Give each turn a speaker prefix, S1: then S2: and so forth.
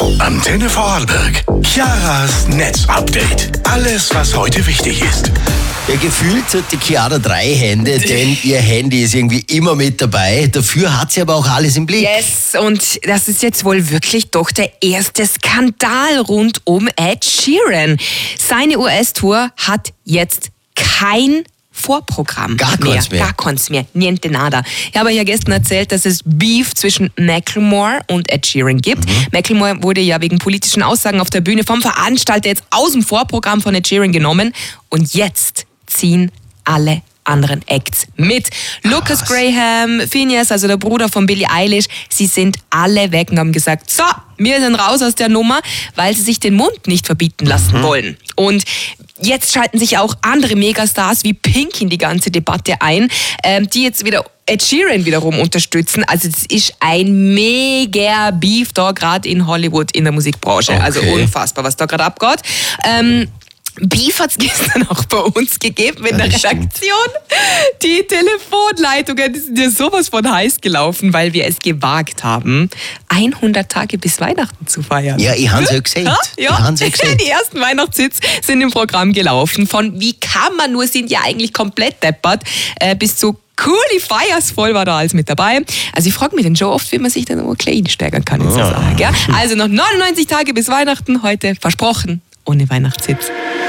S1: Antenne Vorarlberg. Chiaras Netzupdate. Alles, was heute wichtig ist.
S2: Ja, gefühlt hat die Chiara 3 Hände, denn ihr Handy ist irgendwie immer mit dabei. Dafür hat sie aber auch alles im Blick.
S3: Yes, und das ist jetzt wohl wirklich doch der erste Skandal rund um Ed Sheeran. Seine US-Tour hat jetzt kein Vorprogramm
S2: Gar keins mehr.
S3: Niente nada. Ich habe ja gestern erzählt, dass es Beef zwischen Macklemore und Ed Sheeran gibt. Macklemore wurde ja wegen politischen Aussagen auf der Bühne vom Veranstalter jetzt aus dem Vorprogramm von Ed Sheeran genommen. Und jetzt ziehen alle anderen Acts mit. Lucas Graham, Phineas, also der Bruder von Billie Eilish, sie sind alle weg und haben gesagt, so, wir sind raus aus der Nummer, weil sie sich den Mund nicht verbieten lassen wollen. Und jetzt schalten sich auch andere Megastars wie Pink in die ganze Debatte ein, die jetzt wieder Ed Sheeran wiederum unterstützen. Also es ist ein mega Beef da gerade in Hollywood in der Musikbranche.
S2: Okay.
S3: Also unfassbar, was da gerade abgeht. Beef hat es gestern auch bei uns gegeben in der Redaktion. Die Telefonleitungen sind ja sowas von heiß gelaufen, weil wir es gewagt haben, 100 Tage bis Weihnachten zu feiern.
S2: Ja, ich habe es ja gesehen.
S3: Die ersten Weihnachtshits sind im Programm gelaufen. Von wie kann man nur, sind ja eigentlich komplett deppert, bis zu coole Feiers, voll war da alles mit dabei. Also ich frage mich dann schon oft, wie man sich dann noch klein steigern kann in so Sachen. Ja? Also noch 99 Tage bis Weihnachten, heute versprochen, ohne Weihnachtshits.